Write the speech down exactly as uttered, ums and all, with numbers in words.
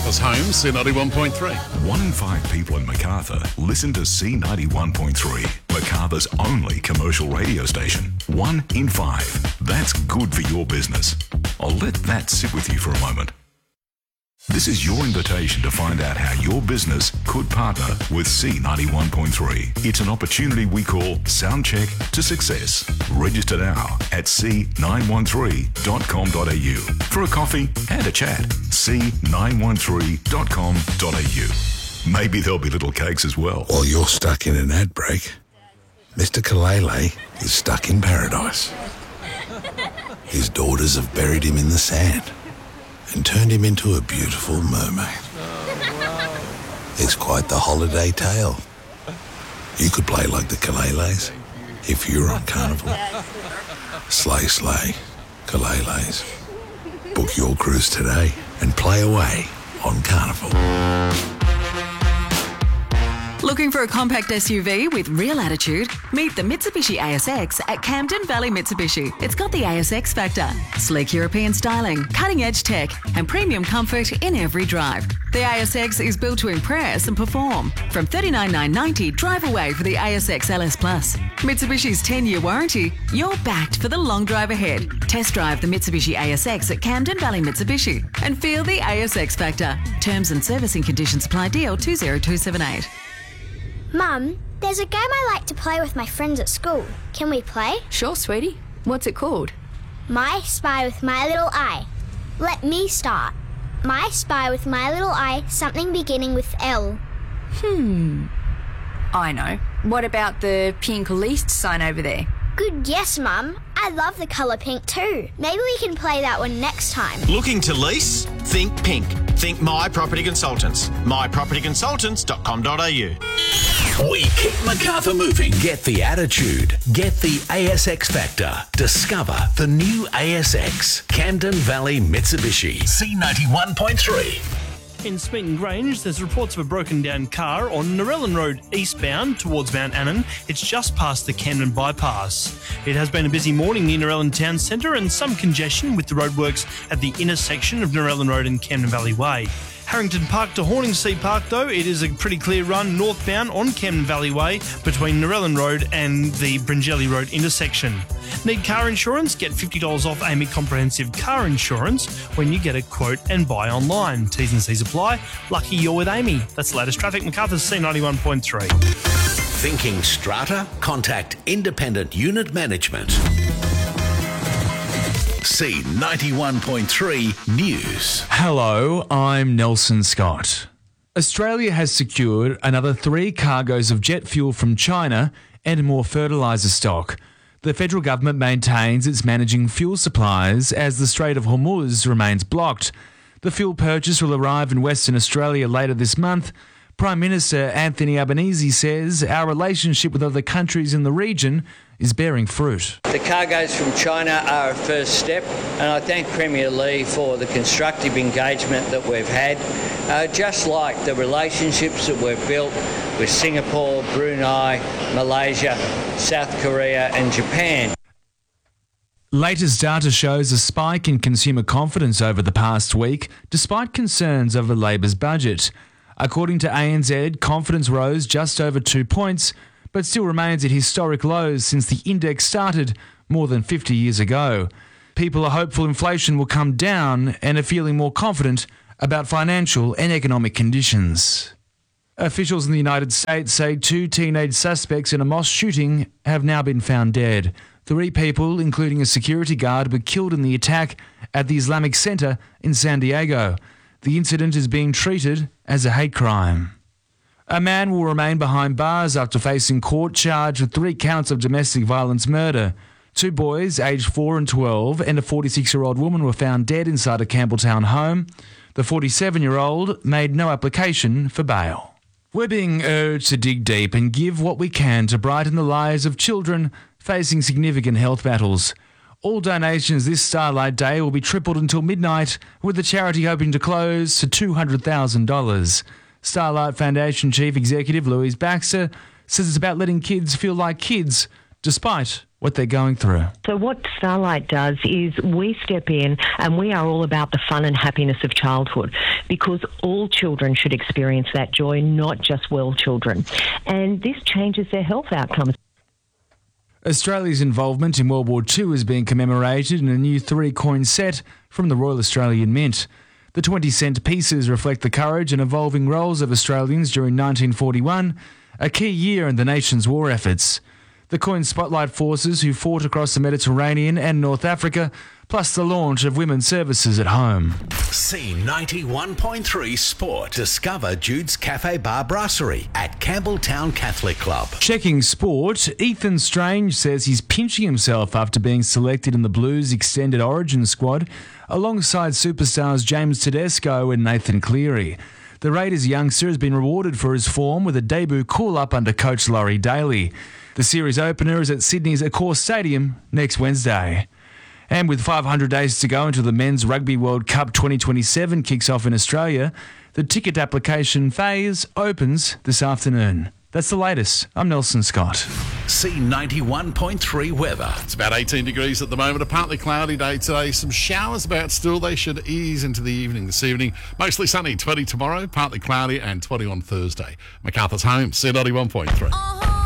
Macarthur's home, C ninety-one point three. One in five people in Macarthur listen to C ninety-one point three, Macarthur's only commercial radio station. One in five. That's good for your business. I'll let that sit with you for a moment. This is your invitation to find out how your business could partner with C ninety-one point three. It's an opportunity we call Soundcheck to Success. Register now at c nine one three dot com dot a u for a coffee and a chat. c nine one three dot com dot a u. Maybe there'll be little cakes as well. While you're stuck in an ad break, Mister Kalele is stuck in paradise. His daughters have buried him in the sand and turned him into a beautiful mermaid. Oh, wow. It's quite the holiday tale. You could play like the Kaleles if you were on Carnival. Slay, slay, Kaleles. Book your cruise today and play away on Carnival. Looking for a compact S U V with real attitude? Meet the Mitsubishi A S X at Camden Valley Mitsubishi. It's got the A S X factor, sleek European styling, cutting-edge tech, and premium comfort in every drive. The A S X is built to impress and perform. From thirty-nine thousand nine hundred ninety dollars, drive away for the A S X L S Plus. Mitsubishi's ten-year warranty, you're backed for the long drive ahead. Test drive the Mitsubishi A S X at Camden Valley Mitsubishi and feel the A S X factor. Terms and servicing conditions apply. D L two zero two seven eight. Mum, there's a game I like to play with my friends at school. Can we play? Sure, sweetie. What's it called? My Spy with My Little Eye. Let me start. My Spy with My Little Eye, something beginning with L. Hmm. I know. What about the pink leased sign over there? Good guess, Mum. I love the colour pink too. Maybe we can play that one next time. Looking to lease? Think pink. Think My Property Consultants. my property consultants dot com dot a u. We keep Macarthur moving. Get the attitude. Get the A S X factor. Discover the new A S X. Camden Valley Mitsubishi. C ninety-one point three. In Smeaton Grange, there's reports of a broken down car on Narellan Road eastbound towards Mount Annan. It's just past the Camden bypass. It has been a busy morning near Narellan Town Centre and some congestion with the roadworks at the intersection of Narellan Road and Camden Valley Way. Harrington Park to Horningsea Park, though, it is a pretty clear run northbound on Camden Valley Way between Narellan Road and the Bringelly Road intersection. Need car insurance? Get fifty dollars off A M I Comprehensive Car Insurance when you get a quote and buy online. T's and C's apply. Lucky you're with Amy. That's the latest traffic. Macarthur's C ninety-one point three. Thinking strata? Contact Independent Unit Management. C ninety-one point three News. Hello, I'm Nelson Scott. Australia has secured another three cargoes of jet fuel from China and more fertiliser stock. The federal government maintains it's managing fuel supplies as the Strait of Hormuz remains blocked. The fuel purchase will arrive in Western Australia later this month. Prime Minister Anthony Albanese says our relationship with other countries in the region is bearing fruit. The cargoes from China are a first step, and I thank Premier Lee for the constructive engagement that we've had, uh, just like the relationships that we've built with Singapore, Brunei, Malaysia, South Korea and Japan. Latest data shows a spike in consumer confidence over the past week, despite concerns over Labor's budget. According to A N Z, confidence rose just over two points, but still remains at historic lows since the index started more than fifty years ago. People are hopeful inflation will come down and are feeling more confident about financial and economic conditions. Officials in the United States say two teenage suspects in a mosque shooting have now been found dead. Three people, including a security guard, were killed in the attack at the Islamic Center in San Diego. The incident is being treated as a hate crime. A man will remain behind bars after facing court charged with three counts of domestic violence murder. Two boys, aged four and twelve, and a forty-six-year-old woman were found dead inside a Campbelltown home. The forty-seven-year-old made no application for bail. We're being urged to dig deep and give what we can to brighten the lives of children facing significant health battles. All donations this Starlight Day will be tripled until midnight, with the charity hoping to close to two hundred thousand dollars. Starlight Foundation Chief Executive Louise Baxter says it's about letting kids feel like kids, despite what they're going through. So what Starlight does is we step in and we are all about the fun and happiness of childhood, because all children should experience that joy, not just well children. And this changes their health outcomes. Australia's involvement in World War Two is being commemorated in a new three-coin set from the Royal Australian Mint. The twenty cent pieces reflect the courage and evolving roles of Australians during nineteen forty-one, a key year in the nation's war efforts. The coins spotlight forces who fought across the Mediterranean and North Africa, plus the launch of women's services at home. C ninety-one point three Sport. Discover Jude's Cafe Bar Brasserie at Campbelltown Catholic Club. Checking sport, Ethan Strange says he's pinching himself after being selected in the Blues extended origin squad alongside superstars James Tedesco and Nathan Cleary. The Raiders youngster has been rewarded for his form with a debut call-up under coach Laurie Daly. The series opener is at Sydney's Accor Stadium next Wednesday. And with five hundred days to go until the Men's Rugby World Cup twenty twenty-seven kicks off in Australia, the ticket application phase opens this afternoon. That's the latest. I'm Nelson Scott. C ninety-one point three weather. It's about eighteen degrees at the moment. A partly cloudy day today. Some showers about still. They should ease into the evening this evening. Mostly sunny. twenty tomorrow, partly cloudy, and twenty on Thursday. MacArthur's home, C ninety-one point three. Uh-huh.